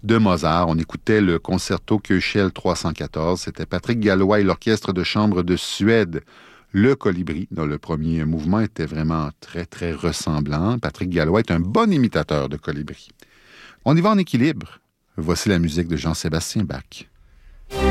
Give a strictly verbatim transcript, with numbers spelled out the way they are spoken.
de Mozart. On écoutait le concerto Köchel trois cent quatorze. C'était Patrick Gallois et l'Orchestre de chambre de Suède. Le Colibri, dont le premier mouvement était vraiment très, très ressemblant. Patrick Gallois est un bon imitateur de Colibri. On y va en équilibre. Voici la musique de Jean-Sébastien Bach.